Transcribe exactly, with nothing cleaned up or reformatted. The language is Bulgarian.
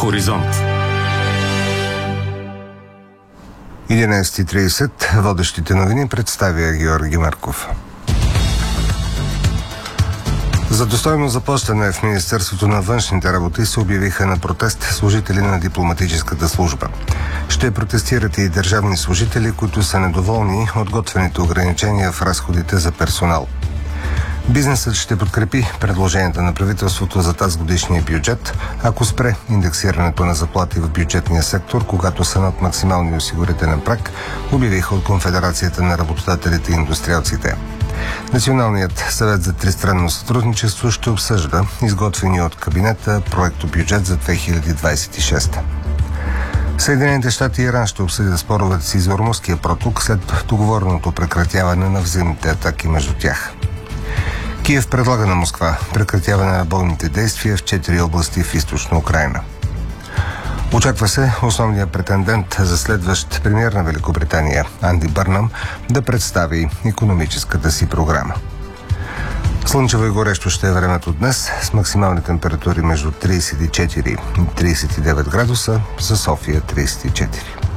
Хоризонт. единайсет и трийсет. Водещите новини представя Георги Марков. За достойно заплащане в Министерството на външните работи се обявиха на протест служители на дипломатическата служба. Ще протестират и държавни служители, които са недоволни от готвените ограничения в разходите за персонал. Бизнесът ще подкрепи предложенията на правителството за тази годишния бюджет, ако спре индексирането на заплати в бюджетния сектор, когато са над максималния осигурителен праг, обявиха от Конфедерацията на работодателите и индустриалците. Националният съвет за тристранно сътрудничество ще обсъжда изготвения от кабинета проектобюджет за две хиляди двадесет и шеста. Съединените щати и Иран ще обсъдят споровете си за Ормузския проток след договореното прекратяване на взаимните атаки между тях. Киев предлага на Москва прекратяване на бойните действия в четири области в източна Украйна. Очаква се основният претендент за следващ премиер на Великобритания Анди Бърнъм да представи икономическата си програма. Слънчево и горещо ще е времето днес с максимални температури между трийсет и четири и трийсет и девет градуса, за София трийсет и четири.